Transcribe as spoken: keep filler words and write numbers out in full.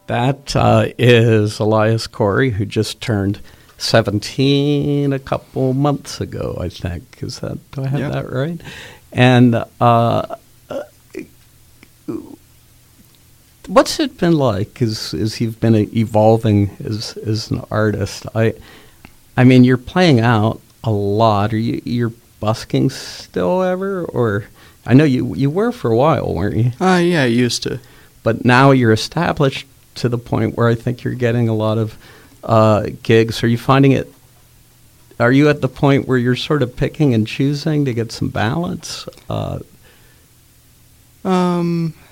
That uh, is Elias Corey, who just turned seventeen a couple months ago, I think. Is that, do I have Yep. that right? And uh, what's it been like as, as you've been evolving as, as an artist? I I mean, you're playing out a lot. Are you you're busking still ever? Or I know you you were for a while, weren't you? Uh, yeah, I used to. But now you're established to the point where I think you're getting a lot of uh, gigs. Are you finding it? Are you at the point where you're sort of picking and choosing to get some balance? Uh, Um,